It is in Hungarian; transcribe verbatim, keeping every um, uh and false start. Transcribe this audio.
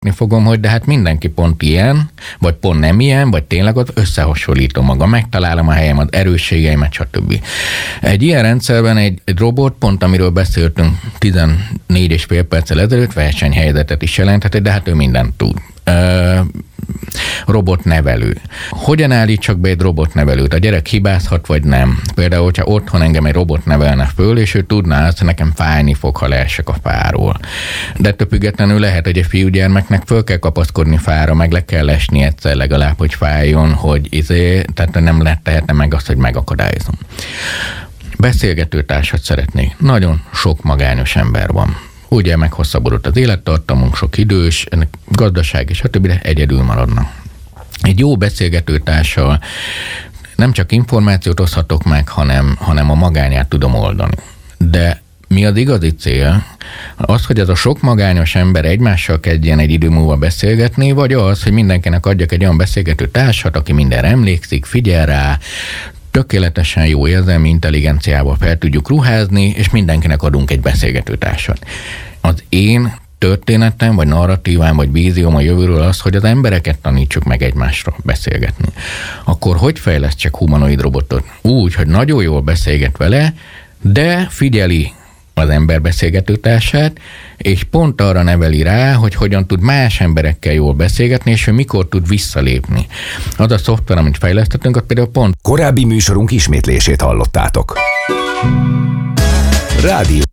fogom, hogy de hát mindenki pont ilyen, vagy pont nem ilyen, vagy tényleg ott összehasonlítom magam, megtalálom a helyem, az erősségeimet, stb. Egy ilyen rendszerben egy, egy robot, pont amiről beszéltünk tizennégy és fél perccel ezelőtt, versenyhelyzetet is jelenthet, de hát ő mindent tud. Uh, robotnevelő. Hogyan állítsak be egy robotnevelőt? A gyerek hibázhat, vagy nem? Például, hogyha otthon engem egy robot nevelne föl, és ő tudná azt, hogy nekem fájni fog, ha leesek a fáról. De ettől függetlenül lehet, hogy egy fiúgyermeknek föl kell kapaszkodni fára, meg le kell esni egyszer legalább, hogy fájjon, hogy izé, tehát nem lehet tehetne meg azt, hogy megakadályozom. Beszélgetőtársat szeretnék. Nagyon sok magányos ember van. Ugye meghosszabbodott az élettartamunk, sok idős, ennek gazdaság és stb. De egyedül maradnak. Egy jó beszélgetőtársal nem csak információt oszthatok meg, hanem, hanem a magányát tudom oldani. De mi az igazi cél? Az, hogy ez a sok magányos ember egymással kezdjen egy idő múlva beszélgetni, vagy az, hogy mindenkinek adjak egy olyan beszélgető társat, aki mindenre emlékszik, figyel rá, tökéletesen jó érzelmi intelligenciával fel tudjuk ruházni, és mindenkinek adunk egy beszélgetőtársat. Az én történetem, vagy narratívám, vagy vízióm a jövőről az, hogy az embereket tanítsuk meg egymásra beszélgetni. Akkor hogy fejlesztsek humanoid robotot? Úgy, hogy nagyon jól beszélget vele, de figyeli az ember beszélgetőtársát, és pont arra neveli rá, hogy hogyan tud más emberekkel jól beszélgetni, és hogy mikor tud visszalépni. Az a szoftver, amit fejlesztettünk, az például pont... Korábbi műsorunk ismétlését hallottátok. Rádió.